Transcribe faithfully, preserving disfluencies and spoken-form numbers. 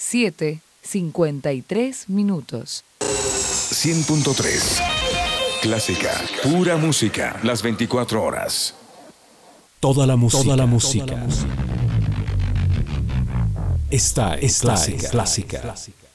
siete cincuenta y tres minutos. cien punto tres. Clásica, pura música, las veinticuatro horas. Toda la música, toda la música está en Clásica. Clásica.